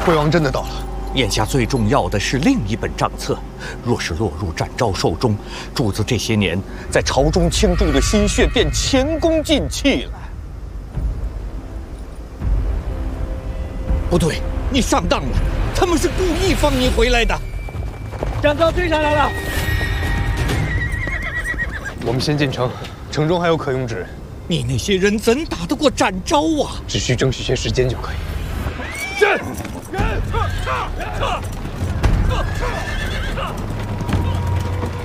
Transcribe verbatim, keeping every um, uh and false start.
魏王真的到了。 眼下最重要的是另一本账册，若是落入展昭手中，主子这些年在朝中倾注的心血便前功尽弃了。不对，你上当了，他们是故意放你回来的。 展昭追上来了。 我们先进城，城中还有可用之人。 你那些人怎打得过展昭啊？ 只需争取些时间就可以。 是。